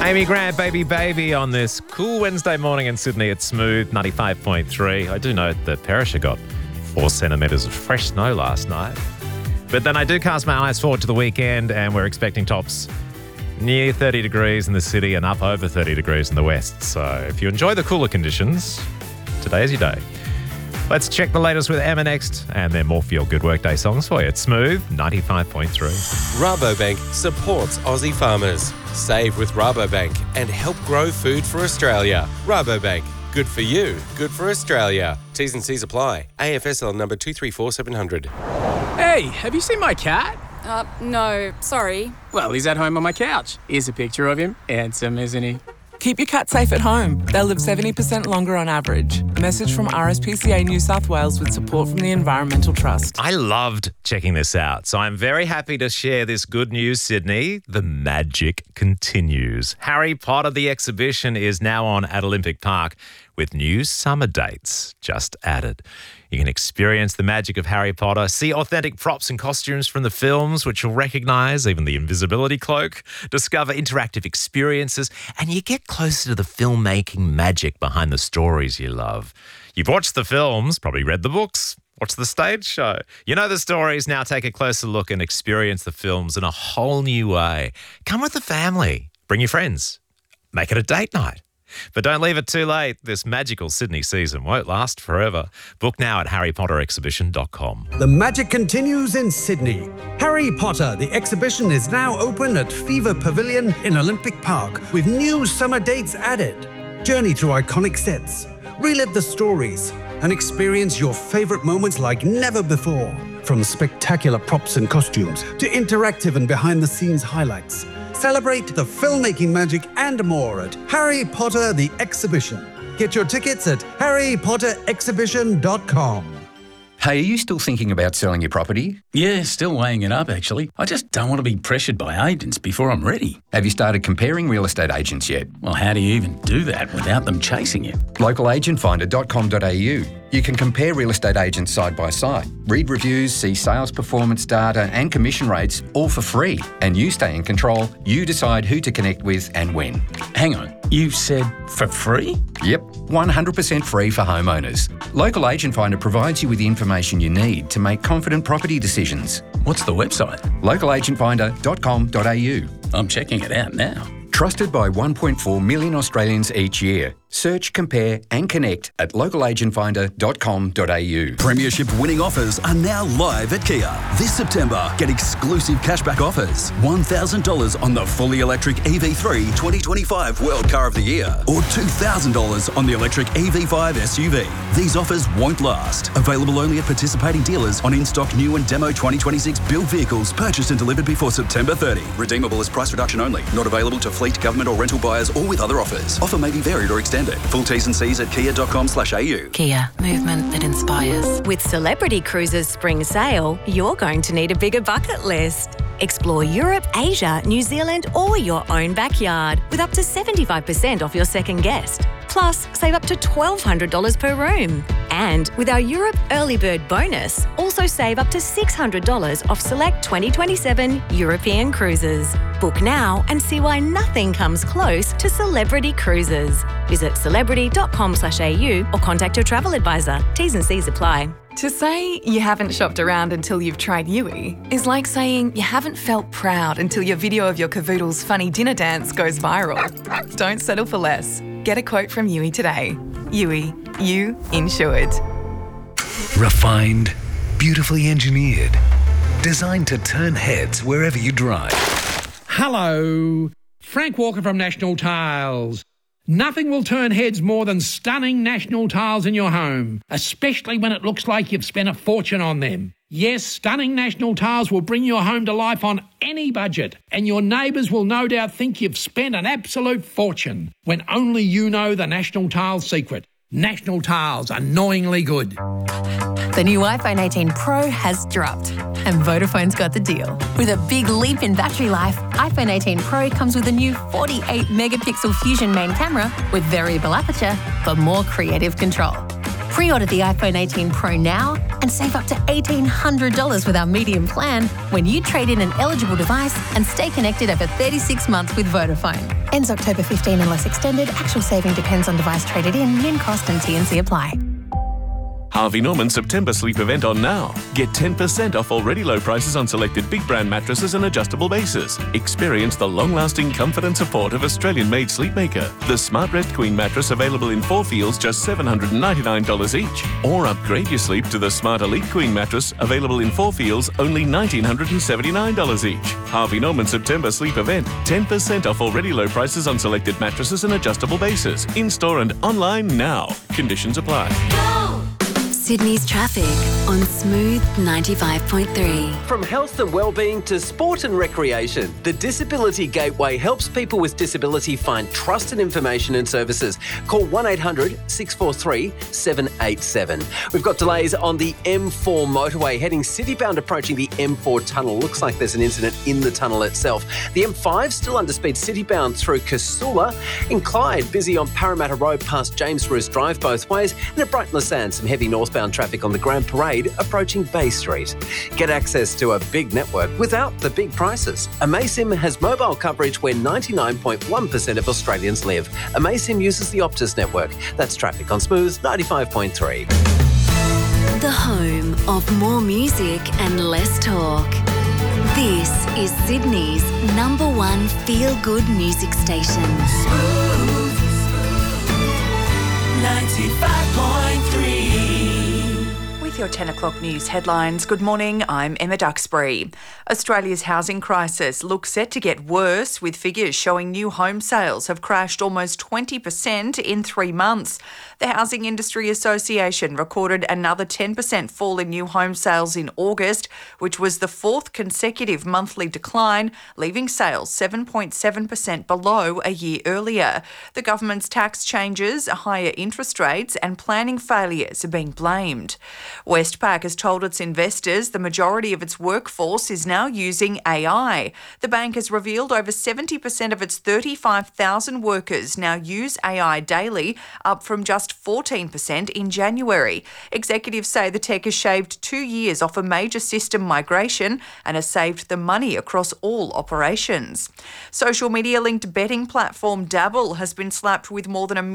Amy Grant, Baby on this cool Wednesday morning in Sydney. It's smooth, 95.3. I do note that Perisher got 4 centimetres of fresh snow last night. But then I do cast my eyes forward to the weekend and we're expecting tops near 30 degrees in the city and up over 30 degrees in the west. So if you enjoy the cooler conditions, today is your day. Let's check the latest with Emma next, and then more feel-good workday songs for you. It's Smooth, 95.3. Rabobank supports Aussie farmers. Save with Rabobank and help grow food for Australia. Rabobank, good for you, good for Australia. T's and C's apply. AFSL number 234700. Hey, have you seen my cat? No, sorry. Well, he's at home on my couch. Here's a picture of him. Handsome, isn't he? Keep your cat safe at home. They'll live 70% longer on average. A message from RSPCA New South Wales with support from the Environmental Trust. I loved checking this out, so I'm very happy to share this good news, Sydney. The magic continues. Harry Potter the exhibition is now on at Olympic Park with new summer dates just added. You can experience the magic of Harry Potter, see authentic props and costumes from the films, which you'll recognise, even the invisibility cloak, discover interactive experiences, and you get closer to the filmmaking magic behind the stories you love. You've watched the films, probably read the books, watched the stage show. You know the stories, now take a closer look and experience the films in a whole new way. Come with the family, bring your friends, make it a date night. But don't leave it too late. This magical Sydney season won't last forever. Book now at harrypotterexhibition.com. The magic continues in Sydney. Harry Potter, the exhibition, is now open at Fever Pavilion in Olympic Park with new summer dates added. Journey through iconic sets, relive the stories, and experience your favourite moments like never before. From spectacular props and costumes to interactive and behind-the-scenes highlights. Celebrate the filmmaking magic and more at Harry Potter the Exhibition. Get your tickets at harrypotterexhibition.com. Hey, are you still thinking about selling your property? Yeah, still weighing it up actually. I just don't want to be pressured by agents before I'm ready. Have you started comparing real estate agents yet? Well, how do you even do that without them chasing you? Localagentfinder.com.au. You can compare real estate agents side by side, read reviews, see sales performance data and commission rates all for free. And you stay in control. You decide who to connect with and when. Hang on, you said for free? Yep, 100% free for homeowners. Local Agent Finder provides you with the information you need to make confident property decisions. What's the website? Localagentfinder.com.au. I'm checking it out now. Trusted by 1.4 million Australians each year. Search, compare and connect at localagentfinder.com.au. Premiership winning offers are now live at Kia. This September, get exclusive cashback offers. $1,000 on the fully electric EV3 2025 World Car of the Year or $2,000 on the electric EV5 SUV. These offers won't last. Available only at participating dealers on in-stock new and demo 2026 built vehicles purchased and delivered before September 30. Redeemable as price reduction only. Not available to fleet, government or rental buyers or with other offers. Offer may be varied or extended. Full T's and C's at kia.com/au. Kia, movement that inspires. With Celebrity Cruises Spring Sale, you're going to need a bigger bucket list. Explore Europe, Asia, New Zealand or your own backyard with up to 75% off your second guest. Plus, save up to $1,200 per room. And with our Europe Early Bird bonus, also save up to $600 off select 2027 European cruises. Book now and see why nothing comes close to Celebrity Cruises. Visit celebrity.com/au or contact your travel advisor. T's and C's apply. To say you haven't shopped around until you've tried Yui is like saying you haven't felt proud until your video of your cavoodle's funny dinner dance goes viral. Don't settle for less. Get a quote from Yui today. Yui, you insured. Refined, beautifully engineered, designed to turn heads wherever you drive. Hello, Frank Walker from National Tiles. Nothing will turn heads more than stunning National Tiles in your home, especially when it looks like you've spent a fortune on them. Yes, stunning National Tiles will bring your home to life on any budget, and your neighbours will no doubt think you've spent an absolute fortune, when only you know the National Tiles secret. National Tiles, annoyingly good. The new iPhone 18 Pro has dropped, and Vodafone's got the deal. With a big leap in battery life, iPhone 18 Pro comes with a new 48-megapixel Fusion main camera with variable aperture for more creative control. Pre-order the iPhone 18 Pro now and save up to $1,800 with our medium plan when you trade in an eligible device and stay connected over 36 months with Vodafone. Ends October 15 unless extended. Actual saving depends on device traded in. Min cost and T&C apply. Harvey Norman September sleep event on now. Get 10% off already low prices on selected big brand mattresses and adjustable bases. Experience the long-lasting comfort and support of Australian-made Sleepmaker. The Smart Red Queen mattress available in 4 feels just $799 each. Or upgrade your sleep to the Smart Elite Queen mattress available in 4 feels only $1,979 each. Harvey Norman September sleep event. 10% off already low prices on selected mattresses and adjustable bases. In-store and online now. Conditions apply. Sydney's traffic on Smooth 95.3. From health and wellbeing to sport and recreation, the Disability Gateway helps people with disability find trusted information and services. Call 1-800-643-787. We've got delays on the M4 motorway heading citybound approaching the M4 tunnel. Looks like there's an incident in the tunnel itself. The M5 still under speed citybound through Casula. In Clyde, busy on Parramatta Road past James Bruce Drive both ways. And at Brighton Le Sands, some heavy northbound traffic on the Grand Parade approaching Bay Street. Get access to a big network without the big prices. Amaysim has mobile coverage where 99.1% of Australians live. Amaysim uses the Optus network. That's traffic on Smooth 95.3. The home of more music and less talk. This is Sydney's #1 feel-good music station. Smooth 95.3. With your 10 o'clock news headlines, good morning, I'm Emma Duxbury. Australia's housing crisis looks set to get worse, with figures showing new home sales have crashed almost 20% in 3 months. The Housing Industry Association recorded another 10% fall in new home sales in August, which was the 4th consecutive monthly decline, leaving sales 7.7% below a year earlier. The government's tax changes, higher interest rates and planning failures are being blamed. Westpac has told its investors the majority of its workforce is now using AI. The bank has revealed over 70% of its 35,000 workers now use AI daily, up from just 14% in January. Executives say the tech has shaved 2 years off a major system migration and has saved them money across all operations. Social media-linked betting platform Dabble has been slapped with more than $1